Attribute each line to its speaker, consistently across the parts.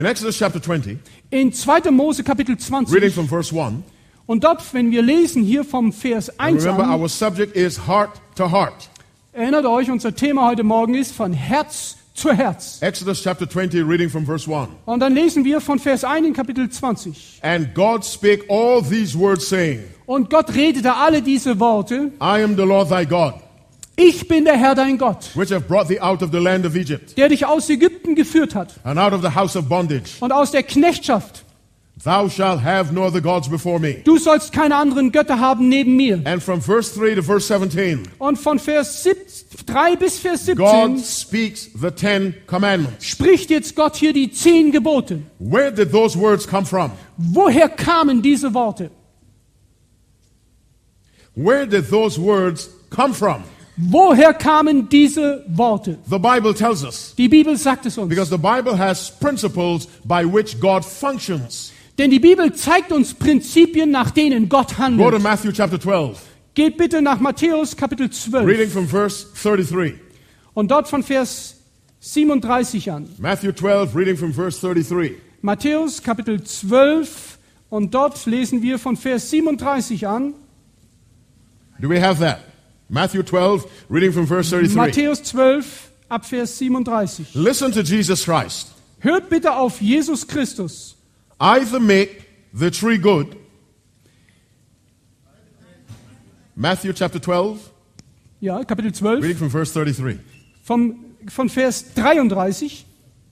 Speaker 1: In Exodus chapter 20,
Speaker 2: In 2. Mose Kapitel 20.
Speaker 1: reading from verse 1,
Speaker 2: Und dort, wenn wir lesen hier vom Vers 1
Speaker 1: remember
Speaker 2: an,
Speaker 1: our subject is heart to heart.
Speaker 2: erinnert euch, unser Thema heute Morgen ist von Herz zu Herz.
Speaker 1: Exodus chapter 20, reading from verse 1.
Speaker 2: Und dann lesen wir von Vers 1 in Kapitel 20.
Speaker 1: And God spake all these words, saying,
Speaker 2: Und Gott redete alle diese Worte.
Speaker 1: I am the Lord thy God,
Speaker 2: Ich bin der Herr, dein Gott,
Speaker 1: which have brought thee out of the land of Egypt,
Speaker 2: der dich aus Ägypten geführt hat
Speaker 1: and out of the house of bondage.
Speaker 2: und aus der Knechtschaft.
Speaker 1: Thou shalt have no other gods before me.
Speaker 2: Du sollst keine anderen Götter haben neben mir.
Speaker 1: And from verse 3 to verse 17,
Speaker 2: Und von Vers 3 bis Vers
Speaker 1: God
Speaker 2: 17
Speaker 1: speaks the 10 commandments.
Speaker 2: spricht jetzt Gott hier die 10 Gebote.
Speaker 1: Where did those words come from?
Speaker 2: Woher kamen diese Worte?
Speaker 1: Where did those words come from?
Speaker 2: Woher kamen diese Worte?
Speaker 1: The Bible tells us,
Speaker 2: Die Bibel sagt es uns.
Speaker 1: because the Bible has principles by which God functions.
Speaker 2: Denn die Bibel zeigt uns Prinzipien, nach denen Gott
Speaker 1: Go to
Speaker 2: handelt.
Speaker 1: Matthew chapter 12,
Speaker 2: Geht bitte nach Matthäus Kapitel
Speaker 1: reading
Speaker 2: 12
Speaker 1: from verse 33.
Speaker 2: und dort von Vers 37 an.
Speaker 1: Matthew 12, reading from verse 33.
Speaker 2: Matthäus Kapitel 12 und dort lesen wir von Vers 37 an.
Speaker 1: Do we have that? Matthew 12, reading from verse 33.
Speaker 2: Matthäus 12 ab Vers 37.
Speaker 1: Listen to Jesus Christ.
Speaker 2: Hört bitte auf Jesus Christus.
Speaker 1: Either make the tree good. Matthew chapter 12,
Speaker 2: Ja, Kapitel 12
Speaker 1: reading from verse 33.
Speaker 2: von Vers 33.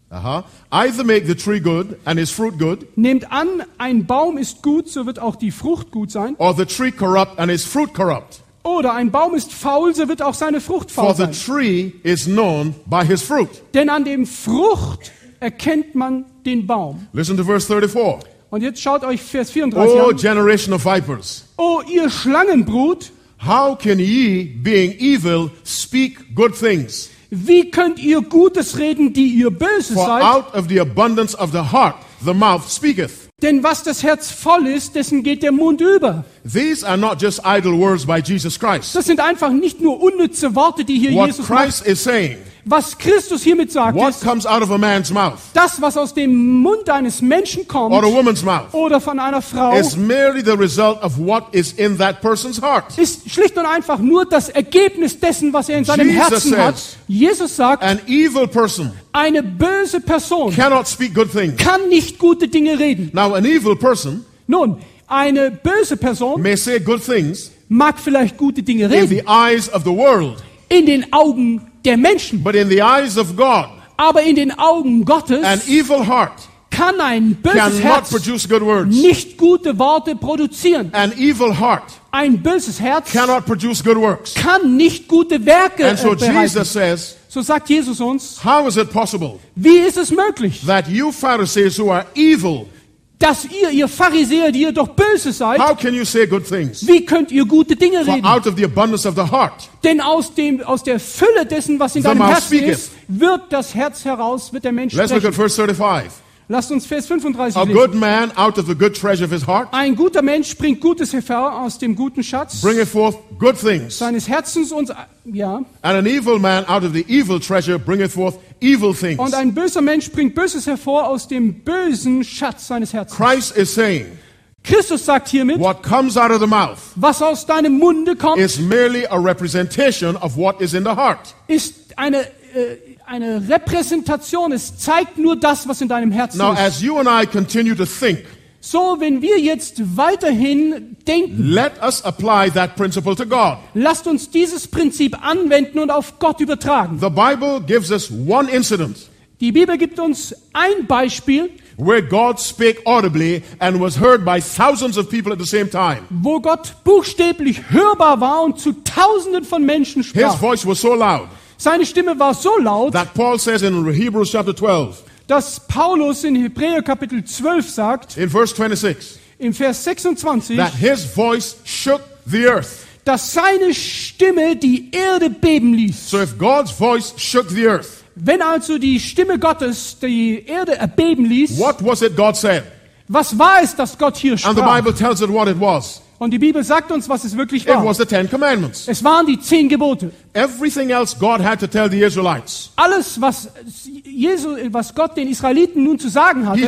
Speaker 1: Either make the tree good and his fruit good,
Speaker 2: Nehmt an, ein Baum ist gut, so wird auch die Frucht gut sein.
Speaker 1: or the tree corrupt and his fruit corrupt.
Speaker 2: Oder ein Baum ist faul, so wird auch seine Frucht
Speaker 1: For
Speaker 2: faul
Speaker 1: the
Speaker 2: sein.
Speaker 1: tree is known by his fruit.
Speaker 2: Denn an dem Frucht erkennt man den Baum.
Speaker 1: Listen to verse 34.
Speaker 2: Und jetzt schaut euch Vers 34
Speaker 1: O
Speaker 2: an.
Speaker 1: generation of vipers,
Speaker 2: O ihr Schlangenbrut,
Speaker 1: how can ye, being evil, speak good things?
Speaker 2: wie könnt ihr Gutes reden, die ihr böse
Speaker 1: For
Speaker 2: seid?
Speaker 1: out of the abundance of the heart the mouth speaketh.
Speaker 2: Denn was das Herz voll ist, dessen geht der Mund über.
Speaker 1: These are not just idle words by Jesus Christ.
Speaker 2: Das sind einfach nicht nur unnütze Worte, die hier
Speaker 1: What
Speaker 2: Jesus macht.
Speaker 1: Christ is saying,
Speaker 2: Was Christus hiermit sagt,
Speaker 1: what
Speaker 2: ist,
Speaker 1: comes out of a man's mouth
Speaker 2: das, was aus dem Mund eines Menschen
Speaker 1: or a
Speaker 2: kommt
Speaker 1: woman's mouth
Speaker 2: oder von einer Frau,
Speaker 1: is merely the result of what is in that person's heart.
Speaker 2: ist schlicht und einfach nur das Ergebnis dessen, was er in seinem
Speaker 1: Jesus
Speaker 2: Herzen hat.
Speaker 1: says-
Speaker 2: Jesus sagt,
Speaker 1: An evil person
Speaker 2: eine böse Person
Speaker 1: cannot speak good things.
Speaker 2: kann nicht gute Dinge reden.
Speaker 1: Now, an evil person
Speaker 2: Nun, eine böse Person
Speaker 1: may say good things
Speaker 2: mag vielleicht gute Dinge
Speaker 1: in
Speaker 2: reden
Speaker 1: the eyes of the world,
Speaker 2: in den Augen der Menschen,
Speaker 1: but in the eyes of God,
Speaker 2: aber in den Augen Gottes
Speaker 1: an evil heart
Speaker 2: kann ein böses
Speaker 1: cannot
Speaker 2: Herz
Speaker 1: produce good words.
Speaker 2: nicht gute Worte produzieren.
Speaker 1: An evil heart
Speaker 2: Ein böses Herz
Speaker 1: cannot produce good works.
Speaker 2: kann nicht gute Werke
Speaker 1: And so
Speaker 2: bereiten.
Speaker 1: Jesus says,
Speaker 2: So sagt Jesus uns,
Speaker 1: how is it possible
Speaker 2: wie ist es möglich,
Speaker 1: that you Pharisees who are evil,
Speaker 2: dass ihr Pharisäer, die ihr doch böse seid,
Speaker 1: how can you say good things?
Speaker 2: wie könnt ihr gute Dinge
Speaker 1: For
Speaker 2: reden?
Speaker 1: out of the abundance of the heart,
Speaker 2: Denn aus der Fülle dessen, was in
Speaker 1: The
Speaker 2: deinem
Speaker 1: mouth
Speaker 2: Herzen
Speaker 1: speaketh.
Speaker 2: ist, wird das Herz heraus, wird der Mensch
Speaker 1: let's look at
Speaker 2: sprechen.
Speaker 1: verse 35.
Speaker 2: Lasst uns Vers 35
Speaker 1: A
Speaker 2: lesen.
Speaker 1: good man out of the good treasure of his heart
Speaker 2: Ein guter Mensch bringt Gutes hervor aus dem guten Schatz
Speaker 1: bringeth forth good things,
Speaker 2: seines Herzens und
Speaker 1: and an evil man out of the evil treasure bringeth forth evil things.
Speaker 2: und ein böser Mensch bringt Böses hervor aus dem bösen Schatz seines Herzens.
Speaker 1: Christ is saying,
Speaker 2: Christus sagt hiermit,
Speaker 1: what comes out of the mouth
Speaker 2: was aus deinem Munde kommt,
Speaker 1: is merely a representation of what is in the heart.
Speaker 2: ist eine Repräsentation. Es zeigt nur das, was in deinem Herzen
Speaker 1: Now,
Speaker 2: ist.
Speaker 1: as you and I continue to think,
Speaker 2: So, wenn wir jetzt weiterhin denken,
Speaker 1: let us apply that principle to God.
Speaker 2: lasst uns dieses Prinzip anwenden und auf Gott übertragen.
Speaker 1: The Bible gives us one incident
Speaker 2: Die Bibel gibt uns ein Beispiel,
Speaker 1: where God spake audibly and was heard by thousands of people at the same time.
Speaker 2: wo Gott buchstäblich hörbar war und zu Tausenden von Menschen
Speaker 1: His
Speaker 2: sprach.
Speaker 1: voice was so loud
Speaker 2: Seine Stimme war so laut,
Speaker 1: that Paul says in Hebrews chapter 12,
Speaker 2: dass Paulus in Hebräer Kapitel 12 sagt,
Speaker 1: in verse 26,
Speaker 2: im Vers 26,
Speaker 1: that his voice shook the earth.
Speaker 2: dass seine Stimme die Erde beben ließ.
Speaker 1: So if God's voice shook the earth,
Speaker 2: Wenn also die Stimme Gottes die Erde erbeben ließ,
Speaker 1: what was it God said?
Speaker 2: was war es, dass Gott hier
Speaker 1: And the
Speaker 2: sprach?
Speaker 1: Bible tells it what it was.
Speaker 2: Und die Bibel sagt uns, was es wirklich
Speaker 1: It
Speaker 2: war.
Speaker 1: was the Ten Commandments.
Speaker 2: Es waren die 10 Gebote.
Speaker 1: Everything else God had to tell the Israelites.
Speaker 2: Alles, was Gott den Israeliten nun zu sagen hatte,